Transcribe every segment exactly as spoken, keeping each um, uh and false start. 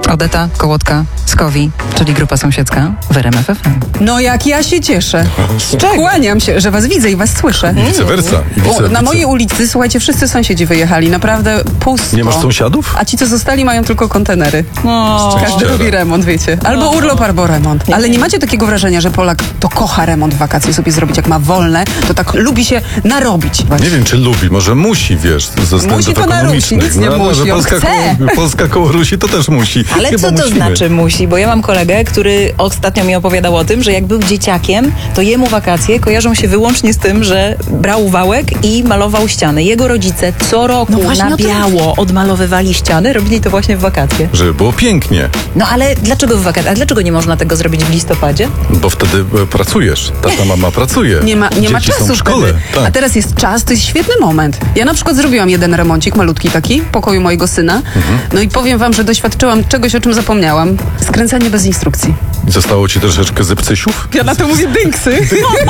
Odeta Kołotka-Skowi, czyli grupa sąsiedzka w R M F F M. No jak ja się cieszę. Kłaniam się, że was widzę i was słyszę. I vice versa. I vice, Bo na vice. mojej ulicy, słuchajcie, wszyscy sąsiedzi wyjechali. Naprawdę pusto. Nie masz sąsiadów? A ci, co zostali, mają tylko kontenery. O, Każdy Szczęściara. robi remont, wiecie. Albo urlop, albo remont. Ale nie macie takiego wrażenia, że Polak to kocha remont w wakacje sobie zrobić, jak ma wolne, to tak lubi się narobić. Nie wiem, czy lubi, może musi, wiesz, ze względów Musi to ekonomicznych. narusi, nic nie no, musi, że on Polska chce. koło, Polska koło Rusi to też musi. Ale Chyba co to musimy. znaczy musi? Bo ja mam kolegę, który ostatnio mi opowiadał o tym, że jak był dzieciakiem, to jemu wakacje kojarzą się wyłącznie z tym, że brał wałek i malował ściany. Jego rodzice co roku No właśnie na o tym- biało odmalowywali ściany, robili to właśnie w wakacje. Żeby było pięknie, No ale dlaczego w wakacje? A dlaczego nie można tego zrobić w listopadzie? bo wtedy e, pracujesz. Tata, mama pracuje. Nie ma, nie ma Dzieci czasu są w szkole. wtedy. Tak. A teraz jest czas, to jest świetny moment. Ja na przykład zrobiłam jeden remoncik, malutki taki, w pokoju mojego syna. Mhm. No i powiem wam, że doświadczyłam czegoś, o czym zapomniałam. Skręcanie bez instrukcji. I zostało ci troszeczkę zypcysiów? Ja na to mówię dynksy.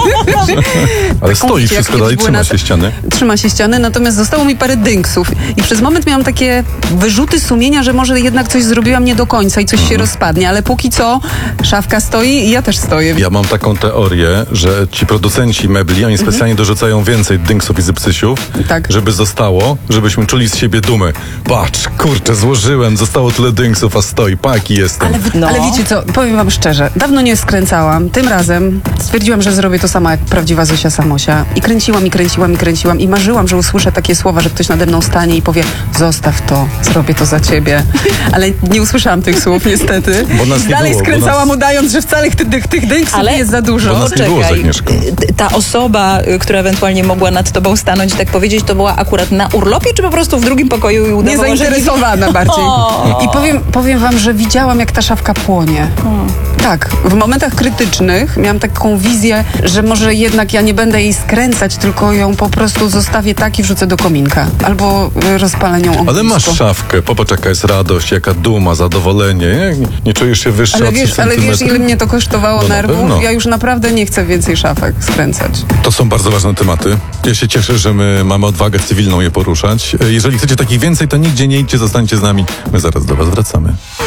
Ale Taką, stoi wiecie, jak wszystko dalej, kiedyś były trzyma na- się ściany. Trzyma się ściany, natomiast zostało mi parę dynksów. I przez moment miałam takie wyrzuty sumienia, że może jednak coś zrobiłam nie do końca i coś Mhm. się rozpadnie. Ale póki co szafka stoi i ja też stoję. Ja mam taką teorię, że ci producenci mebli, oni specjalnie dorzucają więcej dynksów i zypcysiów, Tak. żeby zostało, żebyśmy czuli z siebie dumę. Patrz, kurczę, złożyłem, zostało tyle dynksów, a stoi, paki jestem. Ale, wy- No. ale wiecie co, powiem wam szczerze, dawno nie skręcałam. Tym razem stwierdziłam, że zrobię to samo jak prawdziwa Zosia Samosia. I kręciłam, i kręciłam, i kręciłam. I marzyłam, że usłyszę takie słowa, że ktoś nade mną stanie i powie: zostaw to, zrobię to za ciebie. Ale nie usłyszałam tych słów niestety. Bo nas nie Dalej było, bo skręcałam, nas- udając, że wcale tych, tych, tych dynksów Ale- nie jest za dużo. Bo nas nie było z Czekaj, Agnieszką. y, ta osoba, y, która ewentualnie mogła nad tobą stanąć i tak powiedzieć, to była akurat na urlopie, czy po prostu w drugim pokoju i udawała, że nie... Niezainteresowana bardziej. O. I powiem, powiem wam, że widziałam, jak ta szafka płonie. Tak, w momentach krytycznych miałam taką wizję, że może jednak ja nie będę jej skręcać, tylko ją po prostu zostawię tak i wrzucę do kominka. Albo y, rozpalę nią ognisko. Ale masz szafkę, popatrz jaka jest radość, jaka duma, zadowolenie. Nie, nie czujesz się wyższy Ale od wiesz, ale wiesz, centymetru? ile mnie to kosztowało No na nerwów? pewno. Ja już naprawdę nie chcę więcej szafek skręcać. To są bardzo ważne tematy. Ja się cieszę, że my mamy odwagę cywilną je poruszać. Jeżeli chcecie takich więcej, to nigdzie nie idźcie, zostańcie z nami. My zaraz do was wracamy.